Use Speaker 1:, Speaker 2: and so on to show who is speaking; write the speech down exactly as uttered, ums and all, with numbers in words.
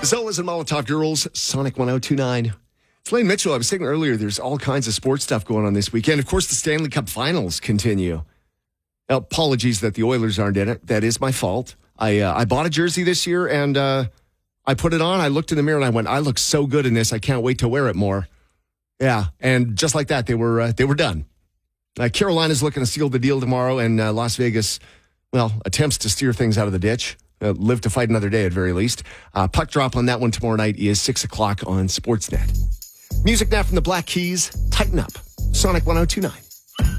Speaker 1: Zolas and Molotov Girls, Sonic one oh two nine. It's Lane Mitchell. I was saying earlier, there's all kinds of sports stuff going on this weekend. Of course, the Stanley Cup Finals continue. Now, apologies that the Oilers aren't in it. That is my fault. I uh, I bought a jersey this year, and uh, I put it on. I looked in the mirror, and I went, I look so good in this. I can't wait to wear it more. Yeah, and just like that, they were uh, they were done. Uh, Carolina's looking to seal the deal tomorrow, and uh, Las Vegas, well, attempts to steer things out of the ditch. Uh, live to fight another day at very least. Uh, puck drop on that one tomorrow night is six o'clock on Sportsnet. Music now from the Black Keys. Tighten up. Sonic one oh two nine.